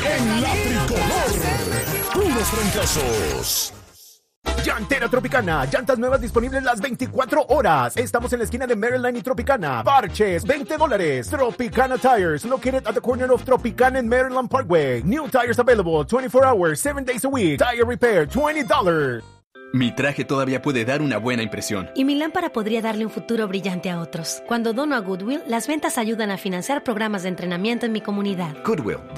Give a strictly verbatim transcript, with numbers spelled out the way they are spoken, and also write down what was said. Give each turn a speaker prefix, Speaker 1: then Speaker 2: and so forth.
Speaker 1: en la tricolor. Puros fracasos.
Speaker 2: Llantera Tropicana, llantas nuevas disponibles las veinticuatro horas. Estamos en la esquina de Maryland y Tropicana. Parches, veinte dólares. Tropicana Tires, located at the corner of Tropicana and Maryland Parkway. New tires available twenty-four hours, seven days a week. Tire repair, twenty dollars.
Speaker 3: Mi traje todavía puede dar una buena impresión.
Speaker 4: Y mi lámpara podría darle un futuro brillante a otros. Cuando dono a Goodwill, las ventas ayudan a financiar programas de entrenamiento en mi comunidad.
Speaker 3: Goodwill,